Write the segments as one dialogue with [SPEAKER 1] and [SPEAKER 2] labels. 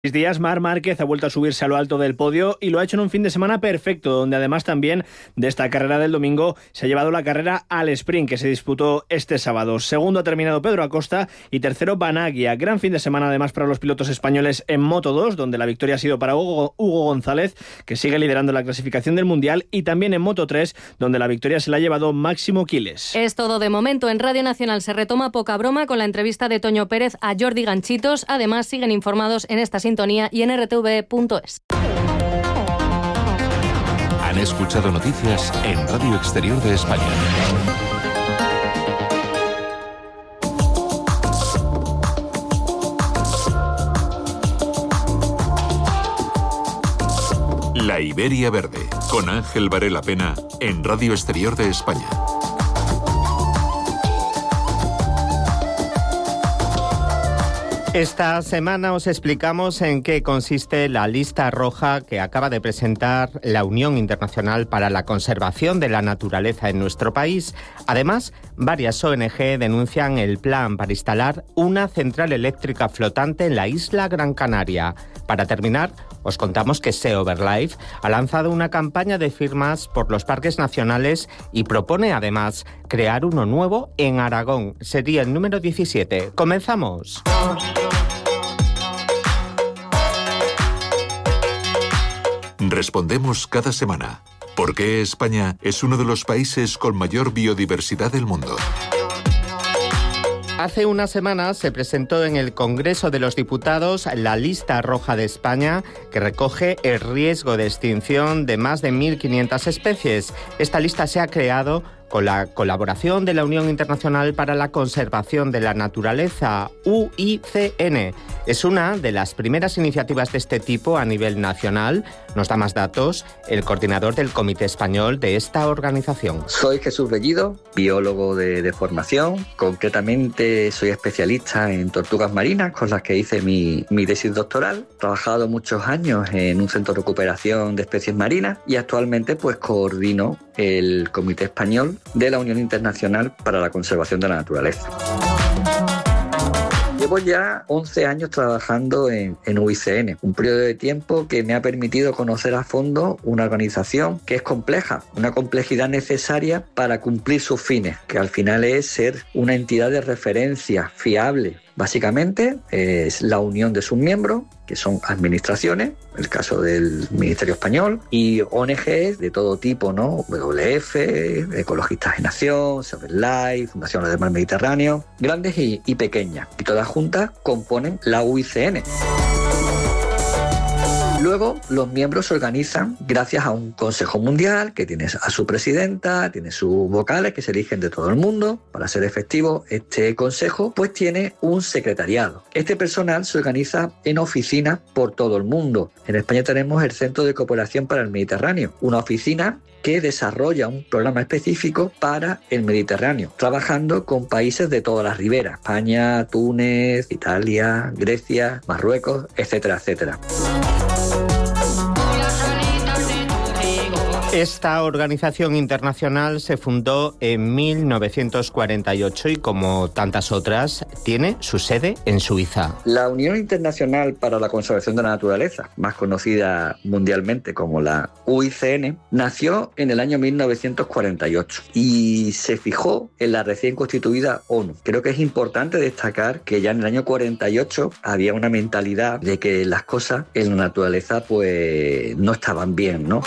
[SPEAKER 1] Días, Marc Márquez ha vuelto a subirse a lo alto del podio y lo ha hecho en un fin de semana perfecto, donde además también de esta carrera del domingo se ha llevado la carrera al sprint que se disputó este sábado. Segundo ha terminado Pedro Acosta y tercero Banaglia. Gran fin de semana además para los pilotos españoles en Moto2, donde la victoria ha sido para Hugo González, que sigue liderando la clasificación del Mundial, y también en Moto3, donde la victoria se la ha llevado Máximo Quiles.
[SPEAKER 2] Es todo de momento. En Radio Nacional se retoma Poca Broma con la entrevista de Toño Pérez a Jordi Ganchitos. Además, siguen informados en esta sintonía y en rtv.es.
[SPEAKER 3] Han escuchado noticias en Radio Exterior de España. La Iberia Verde, con Ángel Varela Pena, en Radio Exterior de España.
[SPEAKER 4] Esta semana os explicamos en qué consiste la lista roja que acaba de presentar la Unión Internacional para la Conservación de la Naturaleza en nuestro país. Además, varias ONG denuncian el plan para instalar una central eléctrica flotante en la isla Gran Canaria. Para terminar, os contamos que SeaOverlife ha lanzado una campaña de firmas por los parques nacionales y propone además crear uno nuevo en Aragón. Sería el número 17. ¡Comenzamos!
[SPEAKER 3] Respondemos cada semana. ¿Por qué España es uno de los países con mayor biodiversidad del mundo?
[SPEAKER 4] Hace unas semanas se presentó en el Congreso de los Diputados la lista roja de España, que recoge el riesgo de extinción de más de 1.500 especies. Esta lista se ha creado con la colaboración de la Unión Internacional para la Conservación de la Naturaleza, UICN. Es una de las primeras iniciativas de este tipo a nivel nacional. Nos da más datos el coordinador del Comité Español de esta organización.
[SPEAKER 5] Soy Jesús Bellido, biólogo de formación. Concretamente soy especialista en tortugas marinas, con las que hice mi tesis doctoral. He trabajado muchos años en un centro de recuperación de especies marinas y actualmente pues coordino el Comité Español de la Unión Internacional para la Conservación de la Naturaleza. Llevo ya 11 años trabajando en UICN, un periodo de tiempo que me ha permitido conocer a fondo una organización que es compleja, una complejidad necesaria para cumplir sus fines, que al final es ser una entidad de referencia fiable. Básicamente es la unión de sus miembros, que son administraciones, el caso del Ministerio Español, y ONGs de todo tipo, ¿no? WWF, Ecologistas en Acción, SeaOverlife, Fundación del Mar Mediterráneo, grandes y pequeñas, y todas juntas componen la UICN. Luego, los miembros se organizan gracias a un Consejo Mundial que tiene a su presidenta, tiene sus vocales que se eligen de todo el mundo. Para ser efectivo, este consejo pues tiene un secretariado. Este personal se organiza en oficinas por todo el mundo. En España tenemos el Centro de Cooperación para el Mediterráneo, una oficina que desarrolla un programa específico para el Mediterráneo, trabajando con países de todas las riberas: España, Túnez, Italia, Grecia, Marruecos, etcétera, etcétera.
[SPEAKER 4] Esta organización internacional se fundó en 1948 y, como tantas otras, tiene su sede en Suiza.
[SPEAKER 5] La Unión Internacional para la Conservación de la Naturaleza, más conocida mundialmente como la UICN, nació en el año 1948 y se fijó en la recién constituida ONU. Creo que es importante destacar que ya en el año 48 había una mentalidad de que las cosas en la naturaleza pues no estaban bien, ¿no?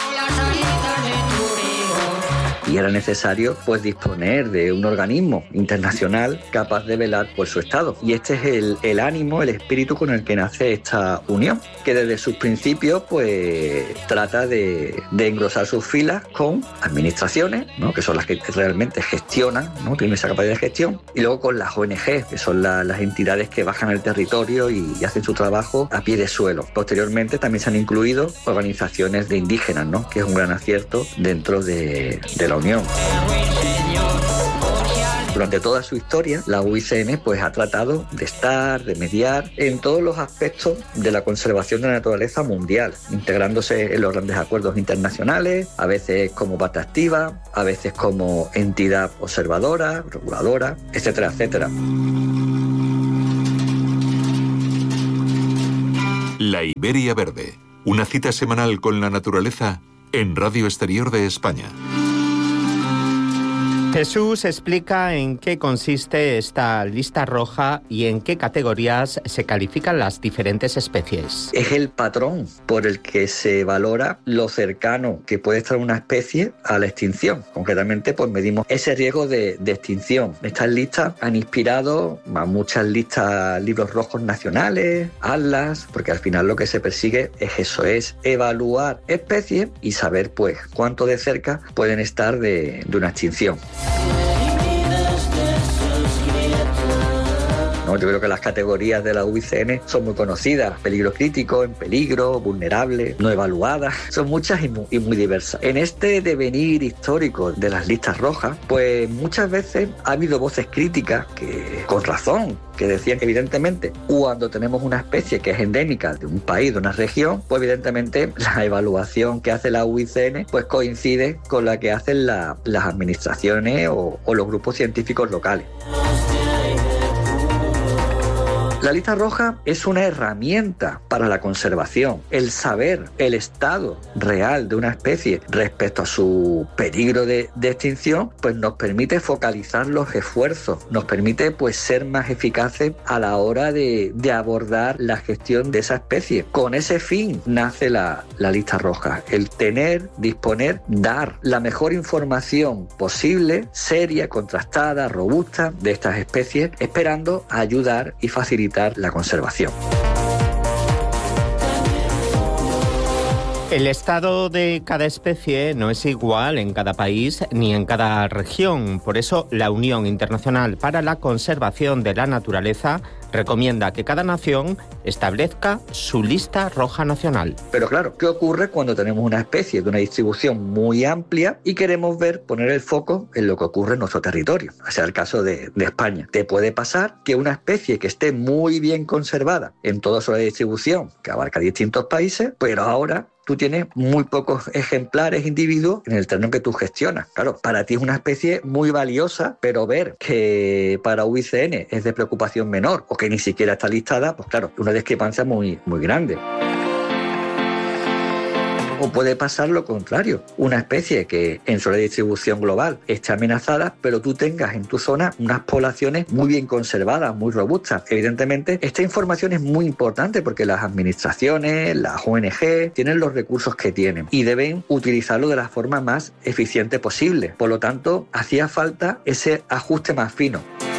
[SPEAKER 5] Y era necesario pues disponer de un organismo internacional capaz de velar por su estado. Y este es el ánimo, el espíritu con el que nace esta unión, que desde sus principios pues trata de engrosar sus filas con administraciones, ¿no? Que son las que realmente gestionan, ¿no? Tienen esa capacidad de gestión, y luego con las ONG, que son las entidades que bajan al territorio y hacen su trabajo a pie de suelo. Posteriormente también se han incluido organizaciones de indígenas, ¿no? Que es un gran acierto dentro de la Unión. Durante toda su historia, la UICN pues ha tratado de mediar en todos los aspectos de la conservación de la naturaleza mundial, integrándose en los grandes acuerdos internacionales, a veces como parte activa, a veces como entidad observadora, reguladora, etcétera, etcétera.
[SPEAKER 3] La Iberia Verde, una cita semanal con la naturaleza en Radio Exterior de España.
[SPEAKER 4] Jesús explica en qué consiste esta lista roja y en qué categorías se califican las diferentes especies.
[SPEAKER 5] Es el patrón por el que se valora lo cercano que puede estar una especie a la extinción. Concretamente, pues medimos ese riesgo de extinción. Estas listas han inspirado a muchas listas, libros rojos nacionales, atlas, porque al final lo que se persigue es eso, es evaluar especies y saber pues cuánto de cerca pueden estar de una extinción. No, yo creo que las categorías de la UICN son muy conocidas: peligro crítico, en peligro, vulnerable, no evaluadas. Son muchas y muy diversas. En este devenir histórico de las listas rojas, pues muchas veces ha habido voces críticas que, con razón, que decían que evidentemente cuando tenemos una especie que es endémica de un país, de una región, pues evidentemente la evaluación que hace la UICN pues coincide con la que hacen las administraciones o los grupos científicos locales. La lista roja es una herramienta para la conservación. El saber el estado real de una especie respecto a su peligro de extinción, pues nos permite focalizar los esfuerzos, nos permite pues ser más eficaces a la hora de abordar la gestión de esa especie. Con ese fin nace la lista roja, el tener, disponer, dar la mejor información posible, seria, contrastada, robusta de estas especies, esperando ayudar y facilitar la conservación.
[SPEAKER 4] El estado de cada especie no es igual en cada país ni en cada región. Por eso, la Unión Internacional para la Conservación de la Naturaleza recomienda que cada nación establezca su lista roja nacional.
[SPEAKER 5] Pero claro, ¿qué ocurre cuando tenemos una especie de una distribución muy amplia y queremos poner el foco en lo que ocurre en nuestro territorio? O sea, el caso de España. Te puede pasar que una especie que esté muy bien conservada en toda su distribución, que abarca distintos países, pero ahora tú tienes muy pocos ejemplares, individuos, en el terreno que tú gestionas. Claro, para ti es una especie muy valiosa, pero ver que para UICN es de preocupación menor o que ni siquiera está listada, pues claro, una discrepancia muy grande. O puede pasar lo contrario, una especie que en su distribución global esté amenazada, pero tú tengas en tu zona unas poblaciones muy bien conservadas, muy robustas. Evidentemente, esta información es muy importante porque las administraciones, las ONG, tienen los recursos que tienen y deben utilizarlo de la forma más eficiente posible. Por lo tanto, hacía falta ese ajuste más fino.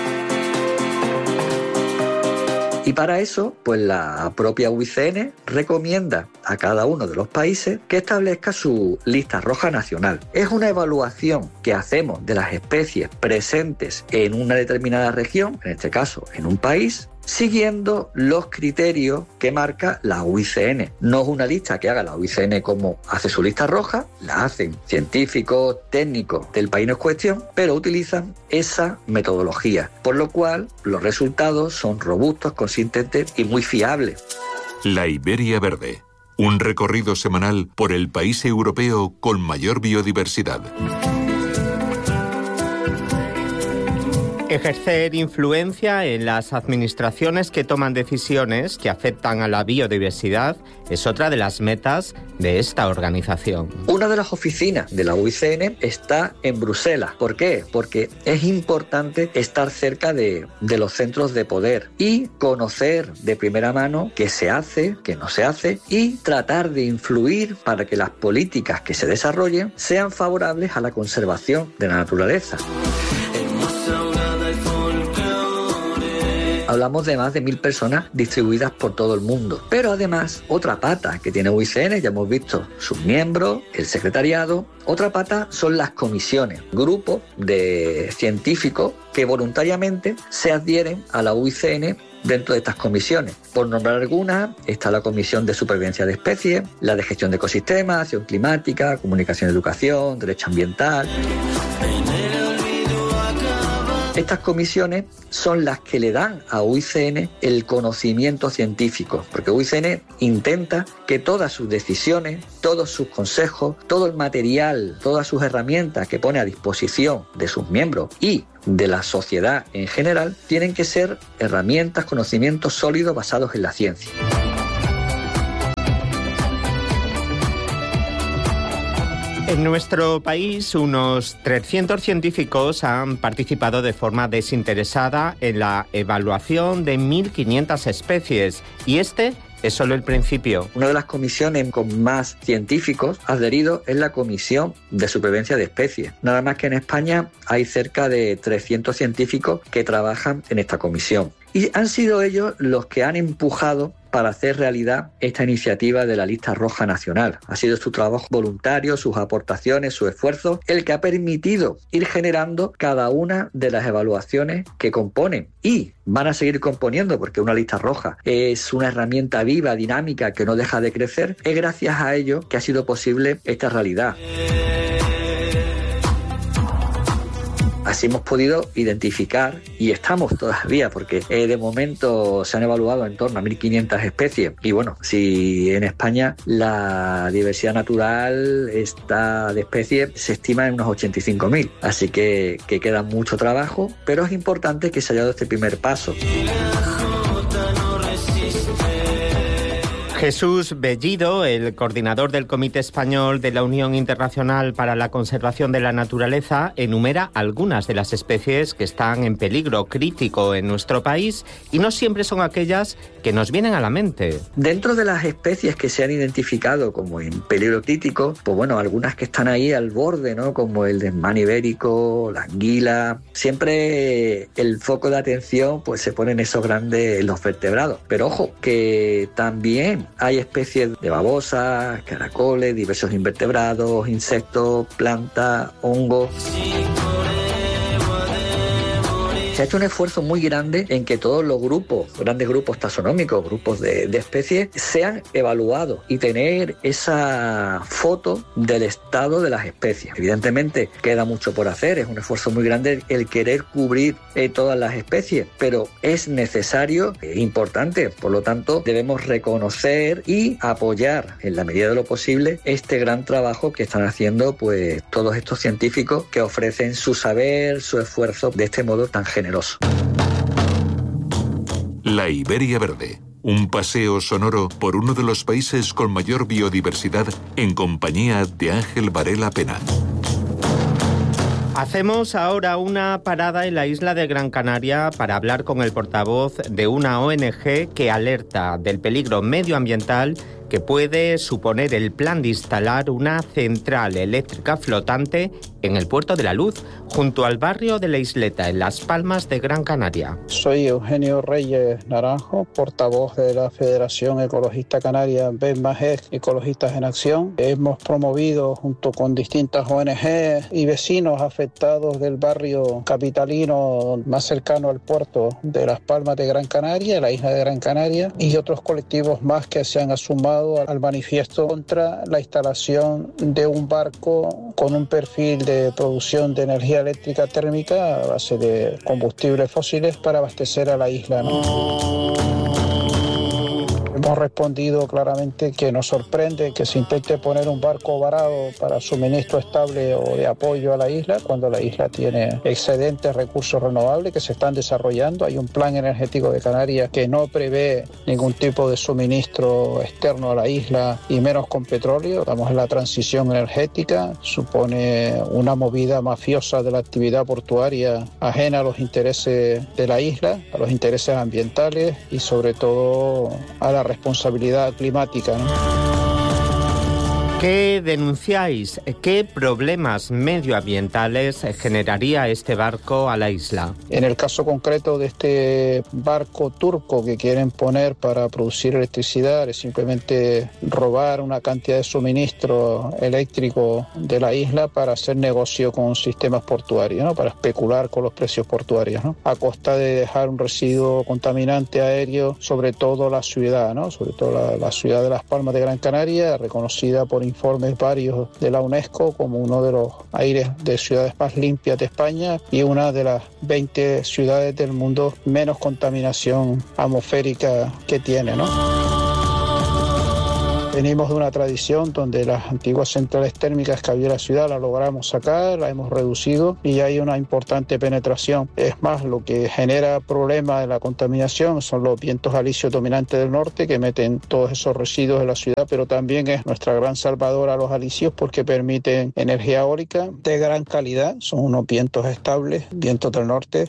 [SPEAKER 5] Y para eso, pues la propia UICN recomienda a cada uno de los países que establezca su lista roja nacional. Es una evaluación que hacemos de las especies presentes en una determinada región, en este caso en un país, siguiendo los criterios que marca la UICN. No es una lista que haga la UICN como hace su lista roja, la hacen científicos, técnicos del país en cuestión, pero utilizan esa metodología, por lo cual los resultados son robustos, consistentes y muy fiables.
[SPEAKER 3] La Iberia Verde, un recorrido semanal por el país europeo con mayor biodiversidad.
[SPEAKER 4] Ejercer influencia en las administraciones que toman decisiones que afectan a la biodiversidad es otra de las metas de esta organización.
[SPEAKER 5] Una de las oficinas de la UICN está en Bruselas. ¿Por qué? Porque es importante estar cerca de los centros de poder y conocer de primera mano qué se hace, qué no se hace y tratar de influir para que las políticas que se desarrollen sean favorables a la conservación de la naturaleza. Hablamos de más de 1.000 personas distribuidas por todo el mundo. Pero además, otra pata que tiene UICN, ya hemos visto sus miembros, el secretariado. Otra pata son las comisiones, grupos de científicos que voluntariamente se adhieren a la UICN dentro de estas comisiones. Por nombrar algunas, está la Comisión de Supervivencia de Especies, la de Gestión de Ecosistemas, Acción Climática, Comunicación y Educación, Derecho Ambiental. Estas comisiones son las que le dan a UICN el conocimiento científico, porque UICN intenta que todas sus decisiones, todos sus consejos, todo el material, todas sus herramientas que pone a disposición de sus miembros y de la sociedad en general, tienen que ser herramientas, conocimientos sólidos basados en la ciencia.
[SPEAKER 4] En nuestro país, unos 300 científicos han participado de forma desinteresada en la evaluación de 1.500 especies y este es solo el principio.
[SPEAKER 5] Una de las comisiones con más científicos adheridos es la Comisión de Supervivencia de Especies. Nada más que en España hay cerca de 300 científicos que trabajan en esta comisión. Y han sido ellos los que han empujado para hacer realidad esta iniciativa de la Lista Roja Nacional. Ha sido su trabajo voluntario, sus aportaciones, su esfuerzo, el que ha permitido ir generando cada una de las evaluaciones que componen. Y van a seguir componiendo, porque una lista roja es una herramienta viva, dinámica, que no deja de crecer. Es gracias a ello que ha sido posible esta realidad. Así hemos podido identificar, y estamos todavía, porque de momento se han evaluado en torno a 1.500 especies. Y bueno, si en España la diversidad natural de especies se estima en unos 85.000. Así que queda mucho trabajo, pero es importante que se haya dado este primer paso.
[SPEAKER 4] Jesús Bellido, el coordinador del Comité Español de la Unión Internacional para la Conservación de la Naturaleza, enumera algunas de las especies que están en peligro crítico en nuestro país y no siempre son aquellas que nos vienen a la mente.
[SPEAKER 5] Dentro de las especies que se han identificado como en peligro crítico, pues bueno, algunas que están ahí al borde, ¿no? Como el desmán ibérico, la anguila. Siempre el foco de atención pues se pone en esos grandes, los vertebrados. Pero ojo, que también hay especies de babosas, caracoles, diversos invertebrados, insectos, plantas, hongos. Se ha hecho un esfuerzo muy grande en que todos los grupos, grandes grupos taxonómicos, grupos de especies, sean evaluados y tener esa foto del estado de las especies. Evidentemente queda mucho por hacer, es un esfuerzo muy grande el querer cubrir todas las especies, pero es necesario, es importante, por lo tanto debemos reconocer y apoyar en la medida de lo posible este gran trabajo que están haciendo pues todos estos científicos que ofrecen su saber, su esfuerzo de este modo tan generoso.
[SPEAKER 3] La Iberia Verde, un paseo sonoro por uno de los países con mayor biodiversidad en compañía de Ángel Varela Pena.
[SPEAKER 4] Hacemos ahora una parada en la isla de Gran Canaria para hablar con el portavoz de una ONG que alerta del peligro medioambiental que puede suponer el plan de instalar una central eléctrica flotante en el Puerto de la Luz, junto al barrio de La Isleta, en Las Palmas de Gran Canaria.
[SPEAKER 6] Soy Eugenio Reyes Naranjo, portavoz de la Federación Ecologista Canaria BEMAGEC Ecologistas en Acción. Hemos promovido, junto con distintas ONG y vecinos afectados del barrio capitalino más cercano al puerto de Las Palmas de Gran Canaria, la isla de Gran Canaria, y otros colectivos más que se han sumado al manifiesto contra la instalación de un barco con un perfil de producción de energía eléctrica térmica a base de combustibles fósiles para abastecer a la isla, ¿no? Hemos respondido claramente que nos sorprende que se intente poner un barco varado para suministro estable o de apoyo a la isla cuando la isla tiene excedentes recursos renovables que se están desarrollando. Hay un plan energético de Canarias que no prevé ningún tipo de suministro externo a la isla y menos con petróleo. Estamos en la transición energética, supone una movida mafiosa de la actividad portuaria ajena a los intereses de la isla, a los intereses ambientales y sobre todo a la responsabilidad climática, ¿no?
[SPEAKER 4] ¿Qué denunciáis? ¿Qué problemas medioambientales generaría este barco a la isla?
[SPEAKER 6] En el caso concreto de este barco turco que quieren poner para producir electricidad, es simplemente robar una cantidad de suministro eléctrico de la isla para hacer negocio con sistemas portuarios, ¿no? Para especular con los precios portuarios, ¿no? A costa de dejar un residuo contaminante aéreo, sobre todo la ciudad, ¿no? Sobre todo la ciudad de Las Palmas de Gran Canaria, reconocida por informes varios de la UNESCO como uno de los aires de ciudades más limpias de España y una de las 20 ciudades del mundo menos contaminación atmosférica que tiene, ¿no? Venimos de una tradición donde las antiguas centrales térmicas que había en la ciudad las logramos sacar, las hemos reducido y hay una importante penetración. Es más, lo que genera problemas de la contaminación son los vientos alisios dominantes del norte que meten todos esos residuos en la ciudad, pero también es nuestra gran salvadora los alisios porque permiten energía eólica de gran calidad, son unos vientos estables, vientos del norte.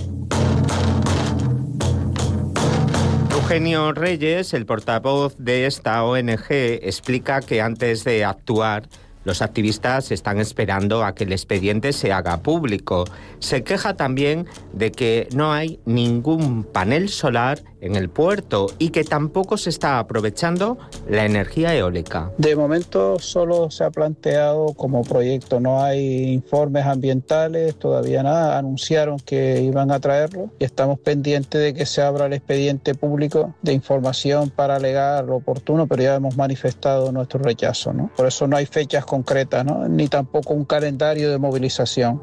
[SPEAKER 4] Eugenio Reyes, el portavoz de esta ONG, explica que antes de actuar, los activistas están esperando a que el expediente se haga público. Se queja también de que no hay ningún panel solar en el puerto y que tampoco se está aprovechando la energía eólica.
[SPEAKER 6] De momento solo se ha planteado como proyecto, no hay informes ambientales, todavía nada. Anunciaron que iban a traerlo y estamos pendientes de que se abra el expediente público de información para alegar lo oportuno, pero ya hemos manifestado nuestro rechazo, ¿no? Por eso no hay fechas concretas, ¿no? Ni tampoco un calendario de movilización.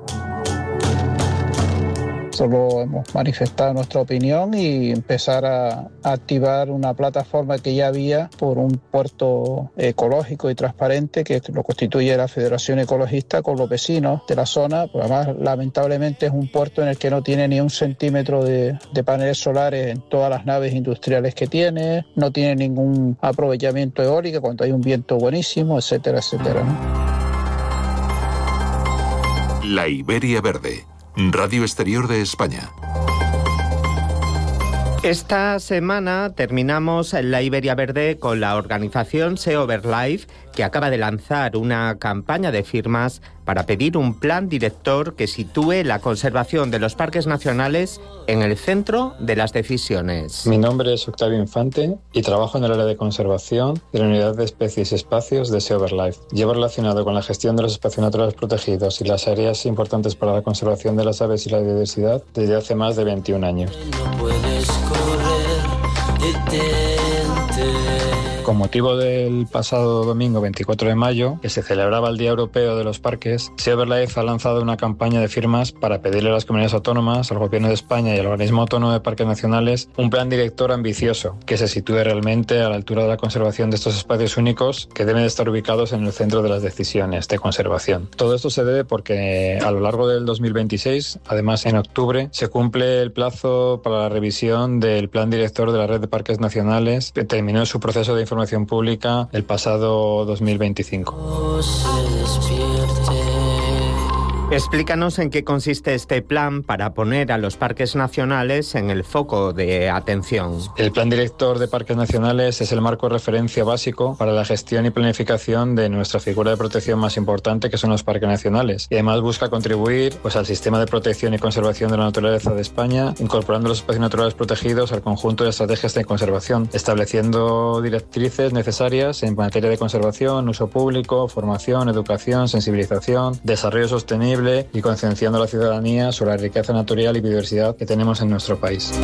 [SPEAKER 6] Solo hemos manifestado nuestra opinión y empezar a activar una plataforma que ya había por un puerto ecológico y transparente que lo constituye la Federación Ecologista con los vecinos de la zona. Pues además, lamentablemente, es un puerto en el que no tiene ni un centímetro de paneles solares en todas las naves industriales que tiene, no tiene ningún aprovechamiento eólico cuando hay un viento buenísimo, etcétera, etcétera, ¿no?
[SPEAKER 3] La Iberia Verde, Radio Exterior de España.
[SPEAKER 4] Esta semana terminamos la Iberia Verde con la organización SeoverLife, que acaba de lanzar una campaña de firmas para pedir un plan director que sitúe la conservación de los parques nacionales en el centro de las decisiones.
[SPEAKER 7] Mi nombre es Octavio Infante y trabajo en el área de conservación de la Unidad de Especies y Espacios de SeoverLife. Llevo relacionado con la gestión de los espacios naturales protegidos y las áreas importantes para la conservación de las aves y la biodiversidad desde hace más de 21 años.
[SPEAKER 8] No puedes correr, detente.
[SPEAKER 7] Con motivo del pasado domingo 24 de mayo, que se celebraba el Día Europeo de los Parques, SeoverLife ha lanzado una campaña de firmas para pedirle a las comunidades autónomas, al Gobierno de España y al Organismo Autónomo de Parques Nacionales un plan director ambicioso que se sitúe realmente a la altura de la conservación de estos espacios únicos que deben estar ubicados en el centro de las decisiones de conservación. Todo esto se debe porque a lo largo del 2026, además en octubre, se cumple el plazo para la revisión del plan director de la Red de Parques Nacionales, que terminó su proceso de información pública el pasado 2025.
[SPEAKER 4] Explícanos en qué consiste este plan para poner a los parques nacionales en el foco de atención.
[SPEAKER 7] El Plan Director de Parques Nacionales es el marco de referencia básico para la gestión y planificación de nuestra figura de protección más importante, que son los parques nacionales. Y además busca contribuir al sistema de protección y conservación de la naturaleza de España, incorporando los espacios naturales protegidos al conjunto de estrategias de conservación, estableciendo directrices necesarias en materia de conservación, uso público, formación, educación, sensibilización, desarrollo sostenible y concienciando a la ciudadanía sobre la riqueza natural y biodiversidad que tenemos en nuestro país.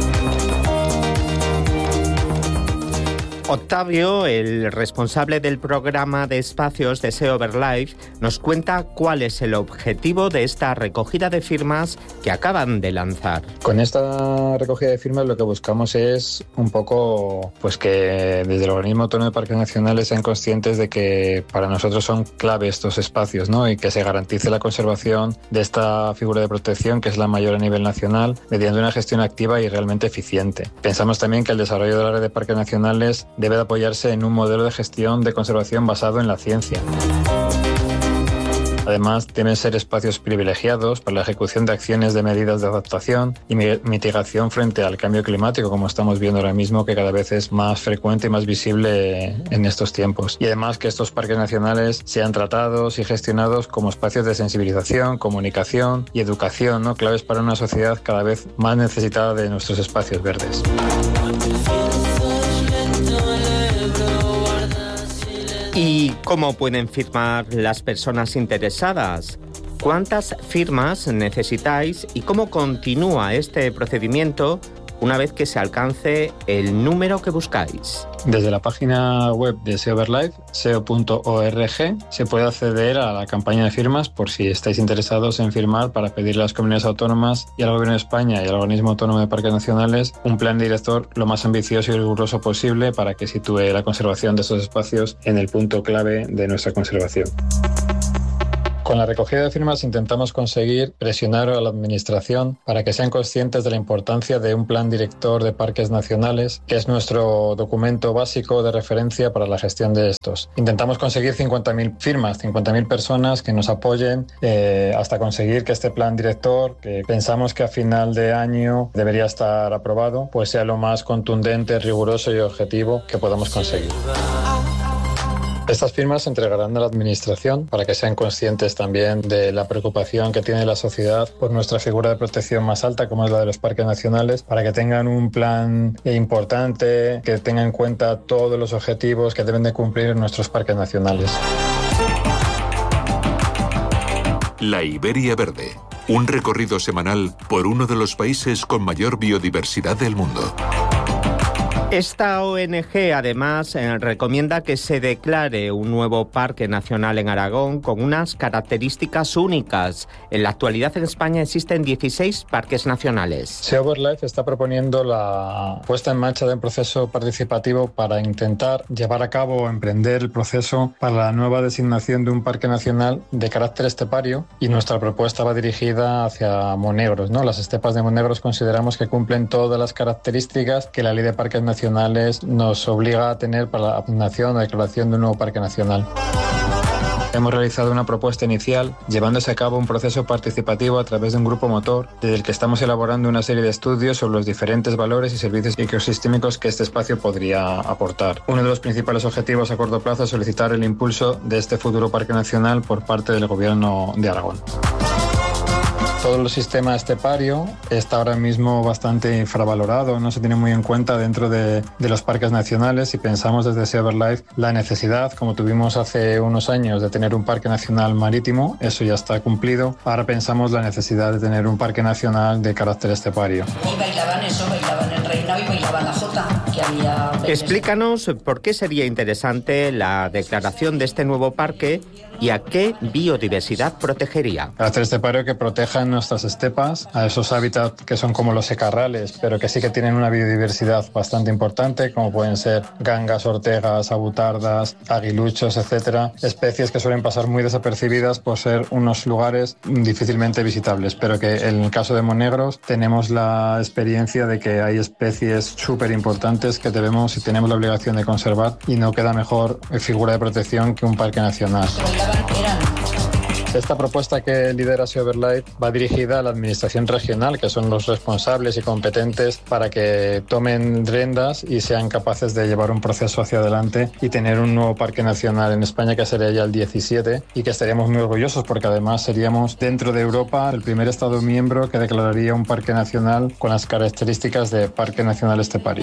[SPEAKER 4] Octavio, el responsable del programa de espacios de SeoverLife, nos cuenta cuál es el objetivo de esta recogida de firmas que acaban de lanzar.
[SPEAKER 7] Con esta recogida de firmas lo que buscamos es un poco que desde el Organismo Autónomo de Parques Nacionales sean conscientes de que para nosotros son clave estos espacios, ¿no? Y que se garantice la conservación de esta figura de protección, que es la mayor a nivel nacional, mediante una gestión activa y realmente eficiente. Pensamos también que el desarrollo de la red de parques nacionales debe de apoyarse en un modelo de gestión de conservación basado en la ciencia. Además, deben ser espacios privilegiados para la ejecución de acciones de medidas de adaptación y mitigación frente al cambio climático, como estamos viendo ahora mismo, que cada vez es más frecuente y más visible en estos tiempos. Y además que estos parques nacionales sean tratados y gestionados como espacios de sensibilización, comunicación y educación, ¿no? Claves para una sociedad cada vez más necesitada de nuestros espacios verdes.
[SPEAKER 4] ¿Y cómo pueden firmar las personas interesadas? ¿Cuántas firmas necesitáis y cómo continúa este procedimiento una vez que se alcance el número que buscáis.
[SPEAKER 7] Desde la página web de SEO Verlife, seo.org, se puede acceder a la campaña de firmas por si estáis interesados en firmar para pedirle a las comunidades autónomas y al Gobierno de España y al Organismo Autónomo de Parques Nacionales un plan director lo más ambicioso y riguroso posible para que sitúe la conservación de estos espacios en el punto clave de nuestra conservación. Con la recogida de firmas intentamos conseguir presionar a la Administración para que sean conscientes de la importancia de un plan director de parques nacionales, que es nuestro documento básico de referencia para la gestión de estos. Intentamos conseguir 50.000 firmas, 50.000 personas que nos apoyen hasta conseguir que este plan director, que pensamos que a final de año debería estar aprobado, pues sea lo más contundente, riguroso y objetivo que podamos conseguir. Estas firmas se entregarán a la Administración para que sean conscientes también de la preocupación que tiene la sociedad por nuestra figura de protección más alta, como es la de los parques nacionales, para que tengan un plan importante, que tengan en cuenta todos los objetivos que deben de cumplir nuestros parques nacionales.
[SPEAKER 3] La Iberia Verde, un recorrido semanal por uno de los países con mayor biodiversidad del mundo.
[SPEAKER 4] Esta ONG, además, recomienda que se declare un nuevo parque nacional en Aragón con unas características únicas. En la actualidad en España existen 16 parques nacionales.
[SPEAKER 7] SEO Verlife está proponiendo la puesta en marcha de un proceso participativo para intentar llevar a cabo o emprender el proceso para la nueva designación de un parque nacional de carácter estepario, y nuestra propuesta va dirigida hacia Monegros, ¿no? Las estepas de Monegros consideramos que cumplen todas las características que la Ley de Parques Nacionales nos obliga a tener para la asignación o declaración de un nuevo parque nacional. Hemos realizado una propuesta inicial, llevándose a cabo un proceso participativo a través de un grupo motor, desde el que estamos elaborando una serie de estudios sobre los diferentes valores y servicios ecosistémicos que este espacio podría aportar. Uno de los principales objetivos a corto plazo es solicitar el impulso de este futuro parque nacional por parte del Gobierno de Aragón. Todo el sistema estepario está ahora mismo bastante infravalorado, no se tiene muy en cuenta dentro de los parques nacionales, y pensamos desde SEO Verlife la necesidad, como tuvimos hace unos años, de tener un parque nacional marítimo. Eso ya está cumplido. Ahora pensamos la necesidad de tener un parque nacional de carácter estepario.
[SPEAKER 9] Y bailaban eso, bailaban el reinado y bailaban la jota, que había...
[SPEAKER 4] Explícanos por qué sería interesante la declaración de este nuevo parque y a qué biodiversidad protegería.
[SPEAKER 7] Carácter estepario que proteja nuestras estepas, a esos hábitats que son como los secarrales, pero que sí que tienen una biodiversidad bastante importante, como pueden ser gangas, ortegas, abutardas, aguiluchos, etcétera, especies que suelen pasar muy desapercibidas por ser unos lugares difícilmente visitables, pero que en el caso de Monegros tenemos la experiencia de que hay especies súper importantes que debemos y tenemos la obligación de conservar, y no queda mejor figura de protección que un parque nacional. Esta propuesta que lidera SEO Verlife va dirigida a la Administración regional, que son los responsables y competentes para que tomen riendas y sean capaces de llevar un proceso hacia adelante y tener un nuevo parque nacional en España, que sería ya el 17, y que estaríamos muy orgullosos porque además seríamos, dentro de Europa, el primer Estado miembro que declararía un parque nacional con las características de parque nacional estepario.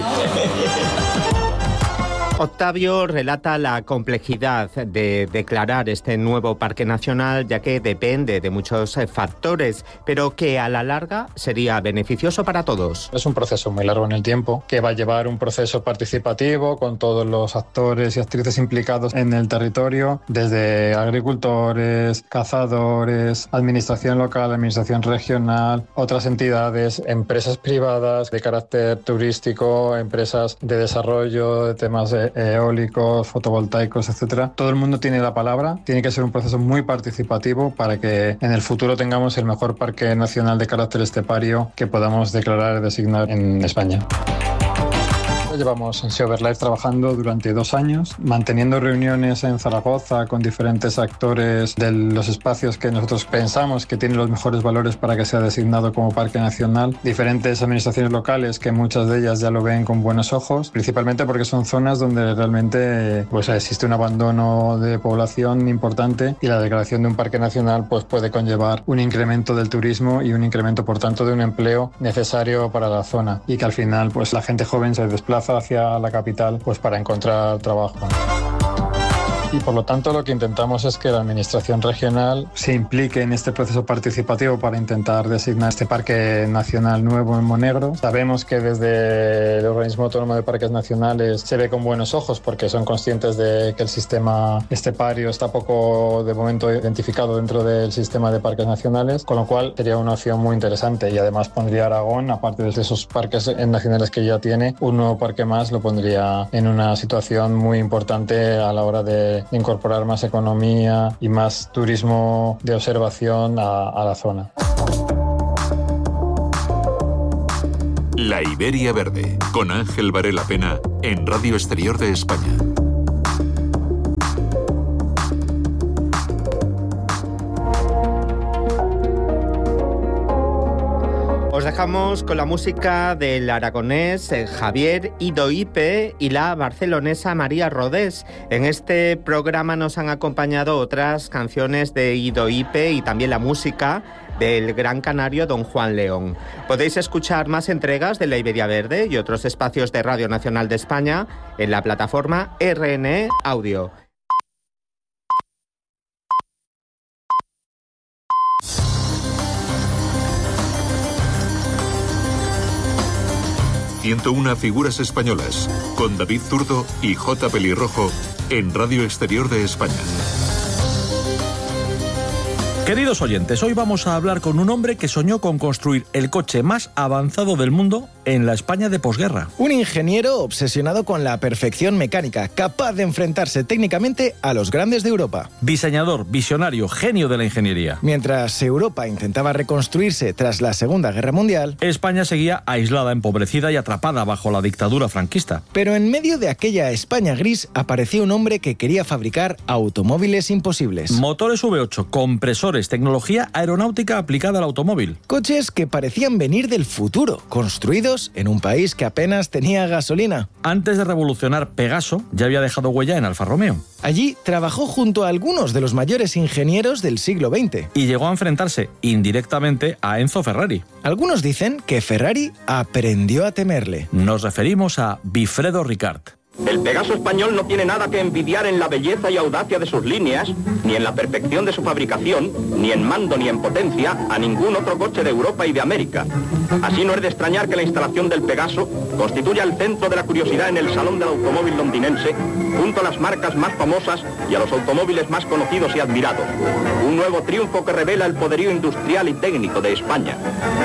[SPEAKER 4] Octavio relata la complejidad de declarar este nuevo parque nacional, ya que depende de muchos factores, pero que a la larga sería beneficioso para todos.
[SPEAKER 7] Es un proceso muy largo en el tiempo, que va a llevar un proceso participativo con todos los actores y actrices implicados en el territorio, desde agricultores, cazadores, administración local, administración regional, otras entidades, empresas privadas de carácter turístico, empresas de desarrollo de temas eólicos, fotovoltaicos, etcétera. Todo el mundo tiene la palabra. Tiene que ser un proceso muy participativo para que en el futuro tengamos el mejor parque nacional de carácter estepario que podamos declarar y designar en España. Llevamos en SEO Verlife trabajando durante 2 años, manteniendo reuniones en Zaragoza con diferentes actores de los espacios que nosotros pensamos que tienen los mejores valores para que sea designado como parque nacional. Diferentes administraciones locales, que muchas de ellas ya lo ven con buenos ojos, principalmente porque son zonas donde realmente pues, existe un abandono de población importante, y la declaración de un parque nacional pues, puede conllevar un incremento del turismo y un incremento, por tanto, de un empleo necesario para la zona, y que al final pues, la gente joven se desplaza hacia la capital pues para encontrar trabajo. Y por lo tanto lo que intentamos es que la administración regional se implique en este proceso participativo para intentar designar este parque nacional nuevo en Monegro. Sabemos que desde el Organismo Autónomo de Parques Nacionales se ve con buenos ojos porque son conscientes de que el sistema estepario está poco de momento identificado dentro del sistema de parques nacionales, con lo cual sería una opción muy interesante y además pondría a Aragón, aparte de esos parques nacionales que ya tiene, un nuevo parque más lo pondría en una situación muy importante a la hora de incorporar más economía y más turismo de observación a la zona.
[SPEAKER 3] La Iberia Verde, con Ángel Varela Pena, en Radio Exterior de España.
[SPEAKER 4] Os dejamos con la música del aragonés Javier Idoipe y la barcelonesa María Rodés. En este programa nos han acompañado otras canciones de Idoipe y también la música del gran canario Don Juan León. Podéis escuchar más entregas de la Iberia Verde y otros espacios de Radio Nacional de España en la plataforma RNE Audio.
[SPEAKER 3] ...101 figuras españolas, con David Zurdo y J. Pelirrojo, en Radio Exterior de España.
[SPEAKER 10] Queridos oyentes, hoy vamos a hablar con un hombre que soñó con construir el coche más avanzado del mundo en la España de posguerra.
[SPEAKER 11] Un ingeniero obsesionado con la perfección mecánica, capaz de enfrentarse técnicamente a los grandes de Europa.
[SPEAKER 10] Diseñador, visionario, genio de la ingeniería.
[SPEAKER 11] Mientras Europa intentaba reconstruirse tras la Segunda Guerra Mundial,
[SPEAKER 10] España seguía aislada, empobrecida y atrapada bajo la dictadura franquista.
[SPEAKER 11] Pero en medio de aquella España gris apareció un hombre que quería fabricar automóviles imposibles.
[SPEAKER 10] Motores V8, compresores, tecnología aeronáutica aplicada al automóvil.
[SPEAKER 11] Coches que parecían venir del futuro, construidos en un país que apenas tenía gasolina.
[SPEAKER 10] Antes de revolucionar Pegaso, ya había dejado huella en Alfa Romeo.
[SPEAKER 11] Allí trabajó junto a algunos de los mayores ingenieros del siglo XX.
[SPEAKER 10] Y llegó a enfrentarse indirectamente a Enzo Ferrari.
[SPEAKER 11] Algunos dicen que Ferrari aprendió a temerle.
[SPEAKER 10] Nos referimos a Vilfredo Ricard.
[SPEAKER 12] El Pegaso español no tiene nada que envidiar en la belleza y audacia de sus líneas, ni en la perfección de su fabricación, ni en mando ni en potencia, a ningún otro coche de Europa y de América. Así no es de extrañar que la instalación del Pegaso constituya el centro de la curiosidad en el Salón del Automóvil londinense, junto a las marcas más famosas y a los automóviles más conocidos y admirados. Un nuevo triunfo que revela el poderío industrial y técnico de España.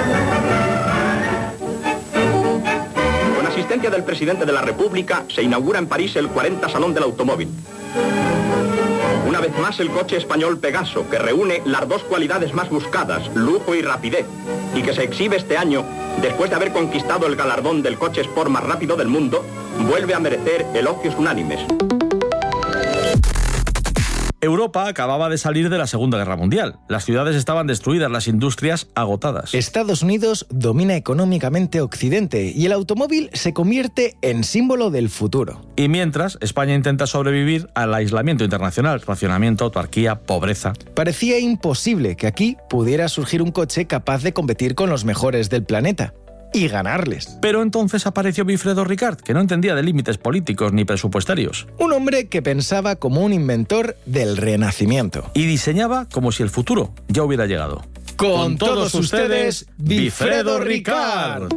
[SPEAKER 12] Asistencia del presidente de la República, se inaugura en París el 40 Salón del Automóvil. Una vez más el coche español Pegaso, que reúne las dos cualidades más buscadas, lujo y rapidez, y que se exhibe este año, después de haber conquistado el galardón del coche sport más rápido del mundo, vuelve a merecer elogios unánimes.
[SPEAKER 10] Europa acababa de salir de la Segunda Guerra Mundial. Las ciudades estaban destruidas, las industrias agotadas.
[SPEAKER 11] Estados Unidos domina económicamente Occidente y el automóvil se convierte en símbolo del futuro.
[SPEAKER 10] Y mientras, España intenta sobrevivir al aislamiento internacional, racionamiento, autarquía, pobreza.
[SPEAKER 11] Parecía imposible que aquí pudiera surgir un coche capaz de competir con los mejores del planeta. Y ganarles.
[SPEAKER 10] Pero entonces apareció Vilfredo Ricard, que no entendía de límites políticos ni presupuestarios.
[SPEAKER 11] Un hombre que pensaba como un inventor del Renacimiento.
[SPEAKER 10] Y diseñaba como si el futuro ya hubiera llegado.
[SPEAKER 11] Con todos ustedes, Vilfredo Ricard.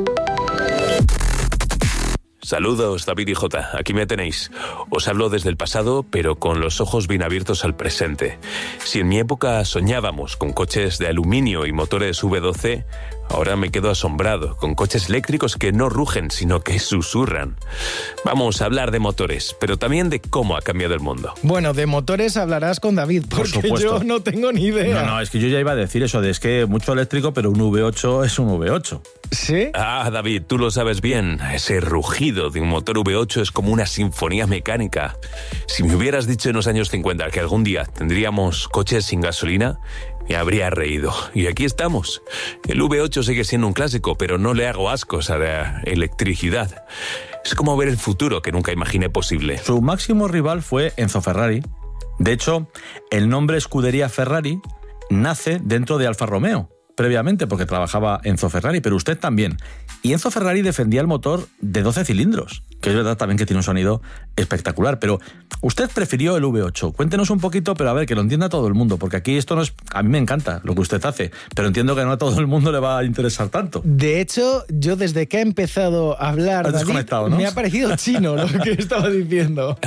[SPEAKER 13] Saludos, David y Jota, aquí me tenéis. Os hablo desde el pasado, pero con los ojos bien abiertos al presente. Si en mi época soñábamos con coches de aluminio y motores V12, ahora me quedo asombrado con coches eléctricos que no rugen, sino que susurran. Vamos a hablar de motores, pero también de cómo ha cambiado el mundo.
[SPEAKER 11] Bueno, de motores hablarás con David, porque yo no tengo ni idea.
[SPEAKER 10] No, es que yo ya iba a decir eso, de es que mucho eléctrico, pero un V8 es un V8.
[SPEAKER 11] ¿Sí?
[SPEAKER 13] Ah, David, tú lo sabes bien. Ese rugido de un motor V8 es como una sinfonía mecánica. Si me hubieras dicho en los años 50 que algún día tendríamos coches sin gasolina, me habría reído. Y aquí estamos. El V8 sigue siendo un clásico, pero no le hago ascos a la electricidad. Es como ver el futuro que nunca imaginé posible.
[SPEAKER 10] Su máximo rival fue Enzo Ferrari. De hecho, el nombre Scuderia Ferrari nace dentro de Alfa Romeo, previamente, porque trabajaba Enzo Ferrari, pero usted también. Y Enzo Ferrari defendía el motor de 12 cilindros, que es verdad también que tiene un sonido espectacular, pero usted prefirió el V8. Cuéntenos un poquito, pero a ver, que lo entienda todo el mundo, porque aquí esto no es... A mí me encanta lo que usted hace, pero entiendo que no a todo el mundo le va a interesar tanto.
[SPEAKER 11] De hecho, yo desde que he empezado a hablar, David, ¿no? Me ha parecido chino lo que estaba diciendo.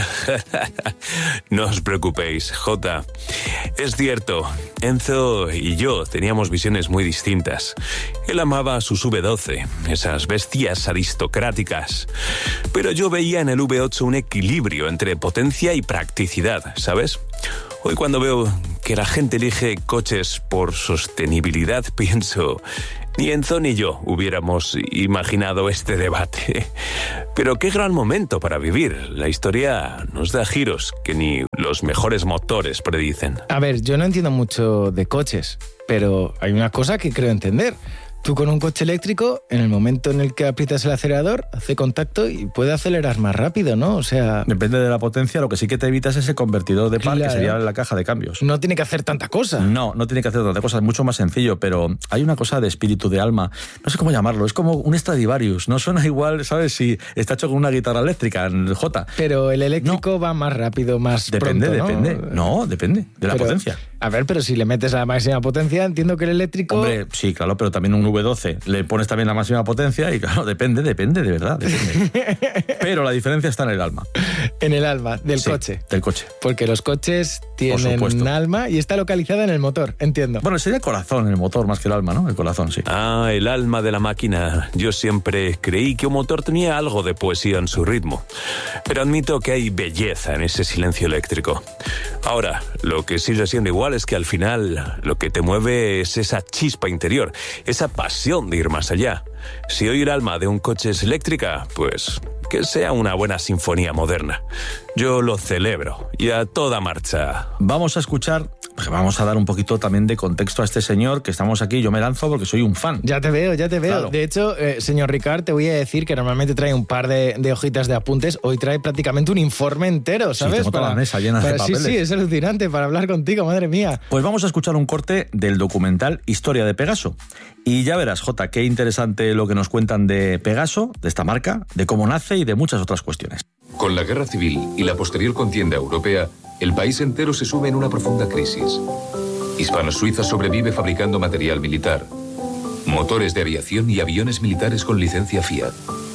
[SPEAKER 13] No os preocupéis, Jota. Es cierto, Enzo y yo teníamos visiones muy distintas. Él amaba sus V12, esas bestias aristocráticas. Pero yo veía en el V8 un equilibrio entre potencia y practicidad, ¿sabes? Hoy cuando veo que la gente elige coches por sostenibilidad, pienso... Ni Enzo ni yo hubiéramos imaginado este debate. Pero qué gran momento para vivir. La historia nos da giros que ni los mejores motores predicen.
[SPEAKER 11] A ver, yo no entiendo mucho de coches, pero hay una cosa que creo entender. Tú con un coche eléctrico, en el momento en el que aprietas el acelerador, hace contacto y puede acelerar más rápido, ¿no? O sea...
[SPEAKER 10] Depende de la potencia, lo que sí que te evitas es ese convertidor de par, claro, que sería la caja de cambios.
[SPEAKER 11] No tiene que hacer tanta cosa.
[SPEAKER 10] No tiene que hacer tanta cosa, es mucho más sencillo, pero hay una cosa de espíritu, de alma, no sé cómo llamarlo, es como un Stradivarius, no suena igual, ¿sabes? Si está hecho con una guitarra eléctrica, en el J.
[SPEAKER 11] Pero el eléctrico va más rápido, más
[SPEAKER 10] depende,
[SPEAKER 11] pronto, ¿no?
[SPEAKER 10] Depende. No, depende de la potencia.
[SPEAKER 11] A ver, pero si le metes a la máxima potencia, entiendo que el eléctrico...
[SPEAKER 10] Hombre, sí, claro, pero también un V12 le pones también la máxima potencia y claro, depende, de verdad, depende. Pero la diferencia está en el alma.
[SPEAKER 11] En el alma del coche.
[SPEAKER 10] Del coche.
[SPEAKER 11] Porque los coches tienen un alma y está localizada en el motor, entiendo.
[SPEAKER 10] Bueno, sería el corazón, el motor más que el alma, ¿no? El corazón, sí.
[SPEAKER 13] Ah, el alma de la máquina. Yo siempre creí que un motor tenía algo de poesía en su ritmo. Pero admito que hay belleza en ese silencio eléctrico. Ahora, lo que sigue siendo igual es que al final lo que te mueve es esa chispa interior, esa pasión de ir más allá. Si hoy el alma de un coche es eléctrica, pues que sea una buena sinfonía moderna. Yo lo celebro y a toda marcha.
[SPEAKER 10] Vamos a escuchar, vamos a dar un poquito también de contexto a este señor que estamos aquí. Yo me lanzo porque soy un fan.
[SPEAKER 11] Ya te veo.
[SPEAKER 10] Claro.
[SPEAKER 11] De hecho, señor Ricard, te voy a decir que normalmente trae un par de hojitas de apuntes. Hoy trae prácticamente un informe entero, ¿sabes?
[SPEAKER 10] Sí, tengo toda la mesa llena de papeles.
[SPEAKER 11] Sí, es alucinante para hablar contigo, madre mía.
[SPEAKER 10] Pues vamos a escuchar un corte del documental Historia de Pegaso. Y ya verás, Jota, qué interesante lo que nos cuentan de Pegaso, de esta marca, de cómo nace y de muchas otras cuestiones.
[SPEAKER 3] Con la guerra civil y la posterior contienda europea, el país entero se sume en una profunda crisis. Hispano-Suiza sobrevive fabricando material militar, motores de aviación y aviones militares con licencia Fiat.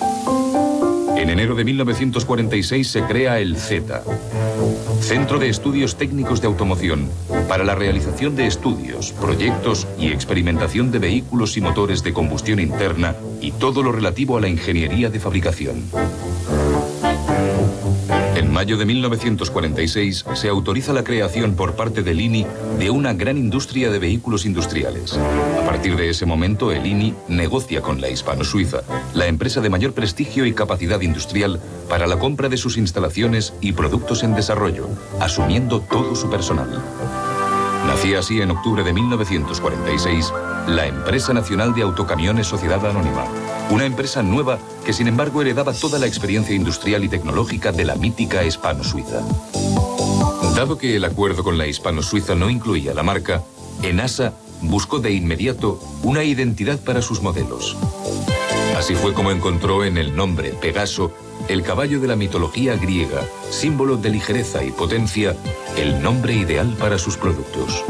[SPEAKER 3] En enero de 1946 se crea el Z, Centro de Estudios Técnicos de Automoción, para la realización de estudios, proyectos y experimentación de vehículos y motores de combustión interna y todo lo relativo a la ingeniería de fabricación. En mayo de 1946 se autoriza la creación por parte del INI de una gran industria de vehículos industriales. A partir de ese momento, el INI negocia con la Hispano-Suiza, la empresa de mayor prestigio y capacidad industrial, para la compra de sus instalaciones y productos en desarrollo, asumiendo todo su personal. Nacía así en octubre de 1946 la Empresa Nacional de Autocamiones Sociedad Anónima, una empresa nueva que sin embargo heredaba toda la experiencia industrial y tecnológica de la mítica Hispano-Suiza. Dado que el acuerdo con la Hispano-Suiza no incluía la marca, ENASA buscó de inmediato una identidad para sus modelos. Así fue como encontró en el nombre Pegaso, el caballo de la mitología griega, símbolo de ligereza y potencia, el nombre ideal para sus productos.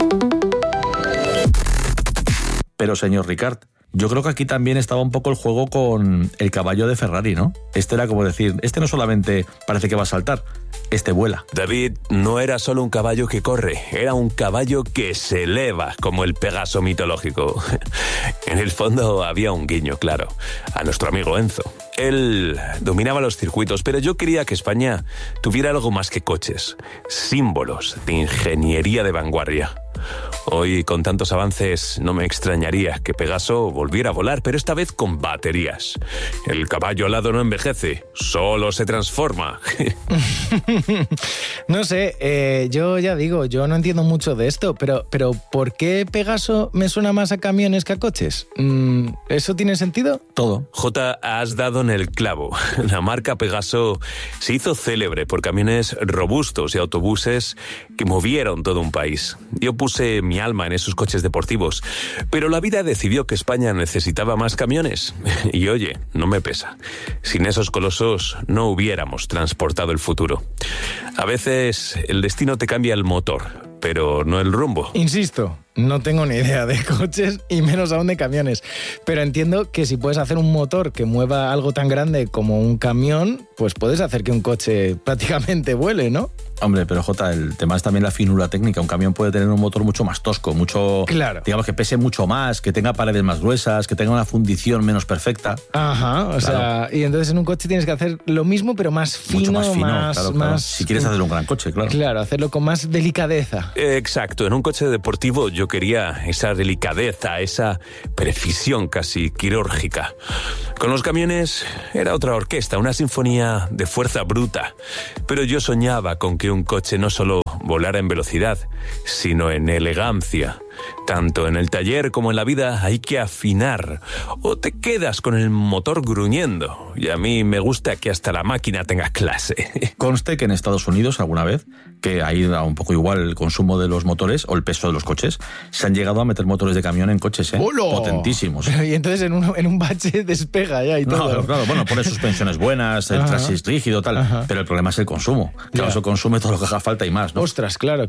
[SPEAKER 10] Pero, señor Ricard, yo creo que aquí también estaba un poco el juego con el caballo de Ferrari, ¿no? Este era como decir, este no solamente parece que va a saltar, este vuela.
[SPEAKER 13] David, no era solo un caballo que corre, era un caballo que se eleva, como el Pegaso mitológico. En el fondo había un guiño, claro, a nuestro amigo Enzo. Él dominaba los circuitos, pero yo quería que España tuviera algo más que coches, símbolos de ingeniería de vanguardia. Hoy, con tantos avances, no me extrañaría que Pegaso volviera a volar, pero esta vez con baterías. El caballo alado no envejece, solo se transforma.
[SPEAKER 11] No sé, yo ya digo, yo no entiendo mucho de esto, pero ¿por qué Pegaso me suena más a camiones que a coches? ¿Eso tiene sentido?
[SPEAKER 10] Todo.
[SPEAKER 13] Jota, has dado en el clavo. La marca Pegaso se hizo célebre por camiones robustos y autobuses que movieron todo un país. Yo puse mi mi alma en esos coches deportivos. Pero la vida decidió que España necesitaba más camiones. Y oye, no me pesa. Sin esos colosos no hubiéramos transportado el futuro. A veces el destino te cambia el motor, pero no el rumbo.
[SPEAKER 11] Insisto, no tengo ni idea de coches y menos aún de camiones. Pero entiendo que si puedes hacer un motor que mueva algo tan grande como un camión, pues puedes hacer que un coche prácticamente vuele, ¿no?
[SPEAKER 10] Hombre, pero Jota, el tema es también la finura técnica. Un camión puede tener un motor mucho más tosco, mucho,
[SPEAKER 11] claro,
[SPEAKER 10] digamos que pese mucho más, que tenga paredes más gruesas, que tenga una fundición menos perfecta.
[SPEAKER 11] Ajá, o sea, y entonces en un coche tienes que hacer lo mismo, pero más fino,
[SPEAKER 10] mucho más fino,
[SPEAKER 11] más,
[SPEAKER 10] claro.
[SPEAKER 11] más...
[SPEAKER 10] Si quieres hacer un gran coche, claro.
[SPEAKER 11] Claro, hacerlo con más delicadeza.
[SPEAKER 13] Exacto, en un coche deportivo yo quería esa delicadeza, esa precisión casi quirúrgica. Con los camiones era otra orquesta, una sinfonía de fuerza bruta. Pero yo soñaba con que un coche no solo volara en velocidad, sino en elegancia. Tanto en el taller como en la vida hay que afinar, o te quedas con el motor gruñendo. Y a mí me gusta que hasta la máquina tenga clase.
[SPEAKER 10] Conste que en Estados Unidos alguna vez, que ahí da un poco igual el consumo de los motores o el peso de los coches, se han llegado a meter motores de camión en coches, potentísimos.
[SPEAKER 11] Y entonces en un bache despega ya y todo.
[SPEAKER 10] No, claro, bueno, pone suspensiones buenas, el chasis rígido, tal, pero el problema es el consumo. Claro, eso consume todo lo que haga falta y más, ¿no?
[SPEAKER 11] Ostras, claro.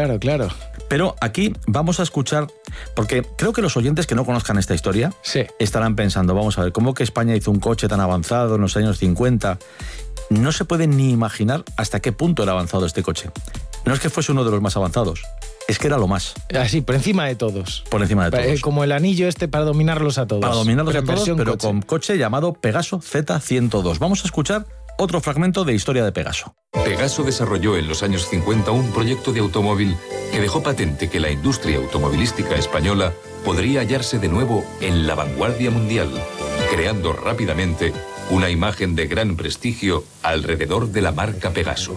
[SPEAKER 10] Pero aquí vamos a escuchar, porque creo que los oyentes que no conozcan esta historia estarán pensando, vamos a ver, ¿cómo que España hizo un coche tan avanzado en los años 50? No se pueden ni imaginar hasta qué punto era avanzado este coche. No es que fuese uno de los más avanzados, es que era lo más.
[SPEAKER 11] Así, por encima de todos.
[SPEAKER 10] Por encima de todos.
[SPEAKER 11] Como el anillo para dominarlos a todos.
[SPEAKER 10] Para dominarlos a todos, pero
[SPEAKER 11] coche.
[SPEAKER 10] con coche llamado Pegaso Z102. Vamos a escuchar otro fragmento de historia de Pegaso.
[SPEAKER 3] Pegaso desarrolló en los años 50 un proyecto de automóvil que dejó patente que la industria automovilística española podría hallarse de nuevo en la vanguardia mundial, creando rápidamente una imagen de gran prestigio alrededor de la marca Pegaso.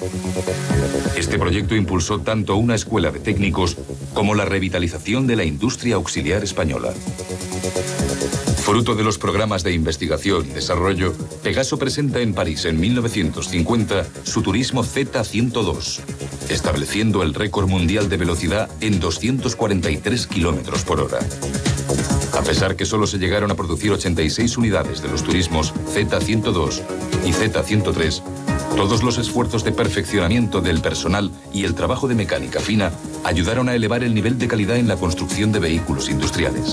[SPEAKER 3] Este proyecto impulsó tanto una escuela de técnicos como la revitalización de la industria auxiliar española. Fruto de los programas de investigación y desarrollo, Pegaso presenta en París en 1950 su turismo Z102, estableciendo el récord mundial de velocidad en 243 kilómetros por hora. A pesar que solo se llegaron a producir 86 unidades de los turismos Z102 y Z103, todos los esfuerzos de perfeccionamiento del personal y el trabajo de mecánica fina ayudaron a elevar el nivel de calidad en la construcción de vehículos industriales.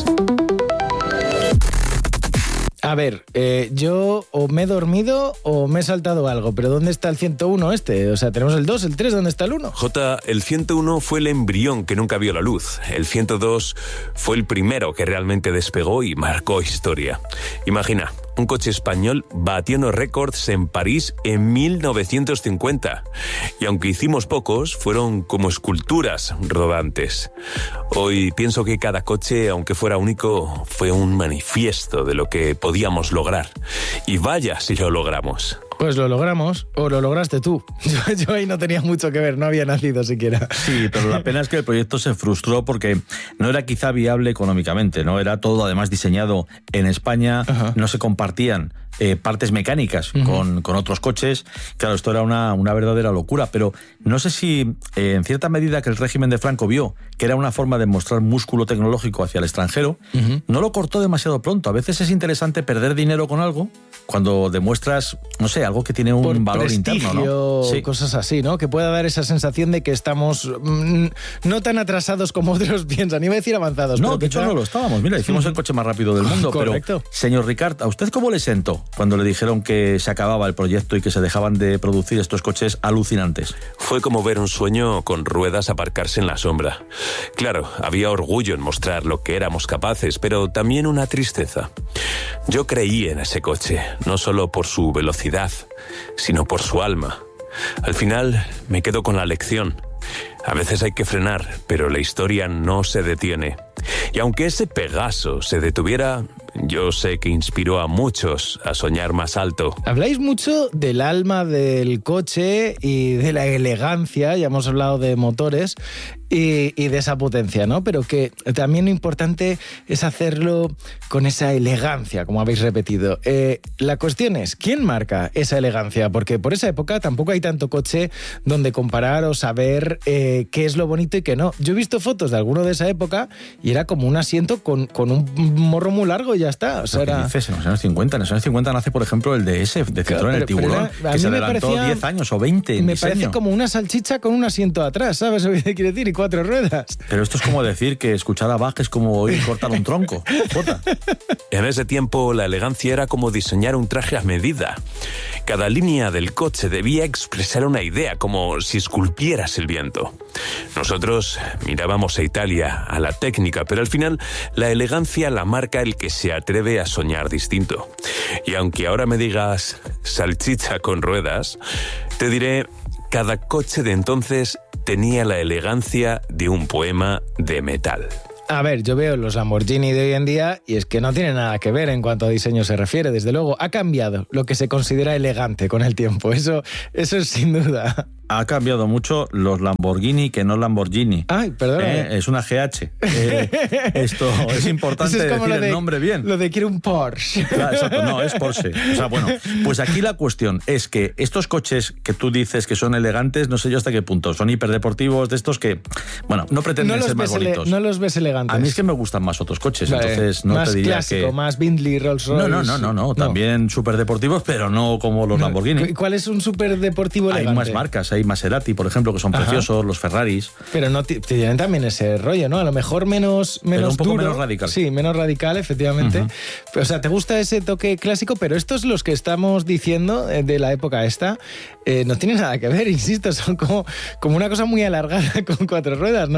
[SPEAKER 11] A ver, yo o me he dormido o me he saltado algo, pero ¿dónde está el 101 este? O sea, tenemos el 2, el 3, ¿dónde está el 1?
[SPEAKER 13] Jota, el 101 fue el embrión que nunca vio la luz. El 102 fue el primero que realmente despegó y marcó historia. Imagina, un coche español batiendo récords en París en 1950. Y aunque hicimos pocos, fueron como esculturas rodantes. Hoy pienso que cada coche, aunque fuera único, fue un manifiesto de lo que podíamos lograr. Y vaya si lo logramos.
[SPEAKER 11] Pues lo logramos, o lo lograste tú. Yo ahí no tenía mucho que ver, no había nacido siquiera.
[SPEAKER 10] Sí, pero la pena es que el proyecto se frustró porque no era quizá viable económicamente, ¿no? Era todo además diseñado en España, no se compartían partes mecánicas con otros coches. Claro, esto era una verdadera locura, pero no sé si en cierta medida que el régimen de Franco vio que era una forma de mostrar músculo tecnológico hacia el extranjero, no lo cortó demasiado pronto. A veces es interesante perder dinero con algo cuando demuestras, no sé, algo que tiene un
[SPEAKER 11] por
[SPEAKER 10] valor interno, ¿no?
[SPEAKER 11] Sí. Cosas así, ¿no? Que pueda dar esa sensación de que estamos no tan atrasados como otros piensan. Iba a decir avanzados.
[SPEAKER 10] No,
[SPEAKER 11] pero
[SPEAKER 10] de hecho no lo estábamos. Mira, hicimos el coche más rápido del mundo.
[SPEAKER 11] Correcto.
[SPEAKER 10] Pero, señor Ricard, ¿a usted cómo le sentó cuando le dijeron que se acababa el proyecto y que se dejaban de producir estos coches alucinantes?
[SPEAKER 13] Fue como ver un sueño con ruedas aparcarse en la sombra. Claro, había orgullo en mostrar lo que éramos capaces, pero también una tristeza. Yo creí en ese coche, no solo por su velocidad, sino por su alma. Al final me quedo con la lección. A veces hay que frenar, pero la historia no se detiene. Y aunque ese Pegaso se detuviera, yo sé que inspiró a muchos a soñar más alto.
[SPEAKER 11] Habláis mucho del alma del coche y de la elegancia, ya hemos hablado de motores, y de esa potencia, ¿no? Pero que también lo importante es hacerlo con esa elegancia, como habéis repetido. La cuestión es, ¿quién marca esa elegancia? Porque por esa época tampoco hay tanto coche donde comparar o saber qué es lo bonito y qué no. Yo he visto fotos de alguno de esa época y era como un asiento con un morro muy largo y ya está. O sea,
[SPEAKER 10] ¿Qué dices? En los años 50. En los años 50 nace, por ejemplo, el DS de Citroën, el Tiburón, que se adelantó 10 años o 20 en
[SPEAKER 11] me
[SPEAKER 10] diseño.
[SPEAKER 11] Parece como una salchicha con un asiento atrás, ¿sabes lo que quiere decir? Y 4 ruedas.
[SPEAKER 10] Pero esto es como decir que escuchar a Bach es como oír cortar un tronco. Jota.
[SPEAKER 13] En ese tiempo, la elegancia era como diseñar un traje a medida. Cada línea del coche debía expresar una idea, como si esculpieras el viento. Nosotros mirábamos a Italia, a la técnica, pero al final la elegancia la marca el que se atreve a soñar distinto. Y aunque ahora me digas salchicha con ruedas, te diré, cada coche de entonces tenía la elegancia de un poema de metal.
[SPEAKER 11] A ver, yo veo los Lamborghini de hoy en día y es que no tiene nada que ver en cuanto a diseño se refiere. Desde luego, ha cambiado lo que se considera elegante con el tiempo. Eso es sin duda.
[SPEAKER 10] Ha cambiado mucho los Lamborghini que no Lamborghini.
[SPEAKER 11] Ay, perdona.
[SPEAKER 10] Es una GH. Esto es importante decir el nombre bien.
[SPEAKER 11] Lo de quiero un Porsche.
[SPEAKER 10] Claro, exacto, no, es Porsche. O sea, bueno, pues aquí la cuestión es que estos coches que tú dices que son elegantes, no sé yo hasta qué punto, son hiperdeportivos de estos que, bueno, no pretenden ser más bonitos.
[SPEAKER 11] No los ves elegantes.
[SPEAKER 10] A mí es que me gustan más otros coches, vale, entonces no
[SPEAKER 11] más
[SPEAKER 10] te diría
[SPEAKER 11] clásico,
[SPEAKER 10] que...
[SPEAKER 11] más Bentley, Rolls-Royce.
[SPEAKER 10] No, también superdeportivos, pero no como los Lamborghini.
[SPEAKER 11] ¿Cuál es un superdeportivo elegante?
[SPEAKER 10] Hay más marcas, hay Maserati, por ejemplo, que son preciosos, los Ferraris.
[SPEAKER 11] Pero no tienen también ese rollo, ¿no? A lo mejor menos
[SPEAKER 10] pero un poco
[SPEAKER 11] duro,
[SPEAKER 10] menos radical.
[SPEAKER 11] Sí, menos radical, efectivamente. O sea, ¿te gusta ese toque clásico? Pero estos, los que estamos diciendo de la época esta, no tienen nada que ver, insisto, son como una cosa muy alargada con 4 ruedas,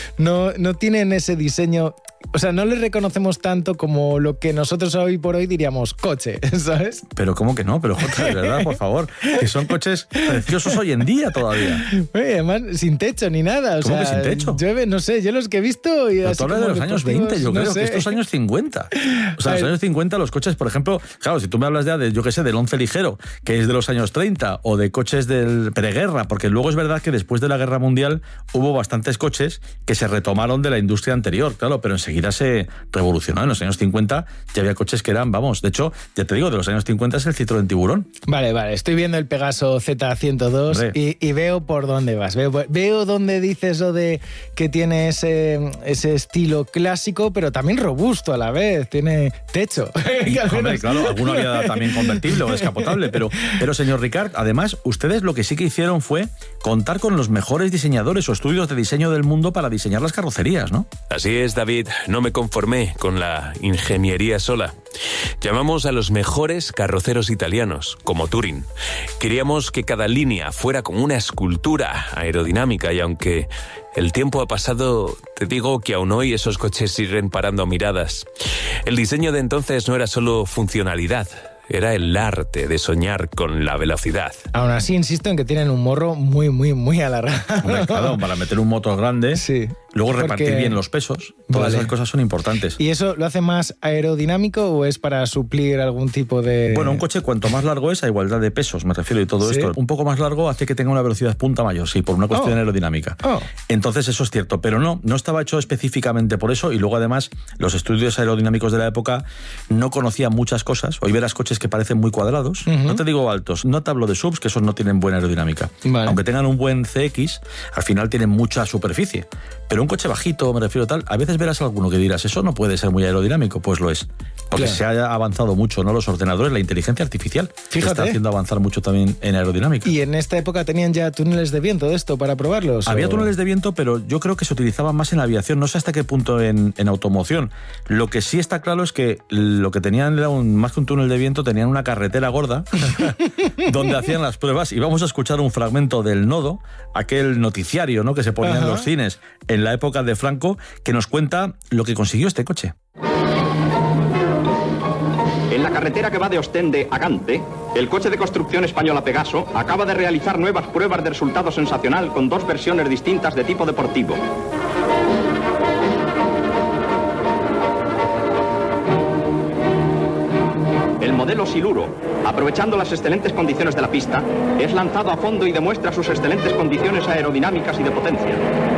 [SPEAKER 11] no tienen ese diseño. O sea, no les reconocemos tanto como lo que nosotros hoy por hoy diríamos coche, ¿sabes?
[SPEAKER 10] Pero ¿cómo que no? Pero Jota, de verdad, por favor, que son coches preciosos hoy en día todavía.
[SPEAKER 11] Oye, además, sin techo ni nada.
[SPEAKER 10] ¿Cómo que sin techo?
[SPEAKER 11] Llueve, no sé, yo los que he visto... Y
[SPEAKER 10] pero
[SPEAKER 11] así
[SPEAKER 10] tú hablas de los años 20, yo creo que estos años 50. O sea, los años 50 los coches, por ejemplo, claro, si tú me hablas ya de, yo qué sé, del 11 ligero, que es de los años 30, o de coches del preguerra, porque luego es verdad que después de la Guerra Mundial hubo bastantes coches que se retomaron de la industria anterior, claro, pero enseguida se revolucionó. En los años 50 ya había coches que eran, vamos, de hecho, ya te digo, de los años 50 es el Citroën Tiburón.
[SPEAKER 11] Vale, estoy viendo el Pegaso Z102 y veo por dónde vas. Veo dónde dices lo de que tiene ese estilo clásico, pero también robusto a la vez, tiene techo.
[SPEAKER 10] Hombre, claro, alguno había también convertible o descapotable, pero señor Ricard, además, ustedes lo que sí que hicieron fue contar con los mejores diseñadores o estudios de diseño del mundo para diseñar las carrocerías, ¿no?
[SPEAKER 13] Así es, David, no me conformé con la ingeniería sola. Llamamos a los mejores carroceros italianos, como Touring. Queríamos que cada línea fuera como una escultura aerodinámica y aunque el tiempo ha pasado, te digo que aún hoy esos coches siguen parando miradas. El diseño de entonces no era solo funcionalidad, era el arte de soñar con la velocidad.
[SPEAKER 11] Aún así, insisto en que tienen un morro muy, muy, muy alargado.
[SPEAKER 10] Hombre, claro, para meter un motor grande,
[SPEAKER 11] sí.
[SPEAKER 10] Luego repartir bien los pesos, todas esas cosas son importantes.
[SPEAKER 11] ¿Y eso lo hace más aerodinámico o es para suplir algún tipo de...?
[SPEAKER 10] Bueno, un coche cuanto más largo es, a igualdad de pesos, me refiero, y todo esto. Un poco más largo hace que tenga una velocidad punta mayor, sí, por una cuestión aerodinámica. Entonces eso es cierto, pero no estaba hecho específicamente por eso, y luego además los estudios aerodinámicos de la época no conocían muchas cosas. Hoy verás coches que parecen muy cuadrados, no te digo altos, no te hablo de subs, que esos no tienen buena aerodinámica. Vale. Aunque tengan un buen CX, al final tienen mucha superficie. Pero un coche bajito, me refiero tal, a veces verás alguno que dirás, eso no puede ser muy aerodinámico, pues lo es. Porque se ha avanzado mucho, ¿no? Los ordenadores, la inteligencia artificial está haciendo avanzar mucho también en aerodinámica.
[SPEAKER 11] ¿Y en esta época tenían ya túneles de viento de esto para probarlos?
[SPEAKER 10] Había túneles de viento, pero yo creo que se utilizaban más en aviación, no sé hasta qué punto en automoción. Lo que sí está claro es que lo que tenían era más que un túnel de viento, tenían una carretera gorda donde hacían las pruebas, y vamos a escuchar un fragmento del Nodo, aquel noticiario, ¿no?, que se ponía en los cines en la época de Franco, que nos cuenta lo que consiguió este coche.
[SPEAKER 12] En la carretera que va de Ostende a Gante, el coche de construcción española Pegaso acaba de realizar nuevas pruebas de resultado sensacional con 2 versiones distintas de tipo deportivo. El modelo Siluro, aprovechando las excelentes condiciones de la pista, es lanzado a fondo y demuestra sus excelentes condiciones aerodinámicas y de potencia.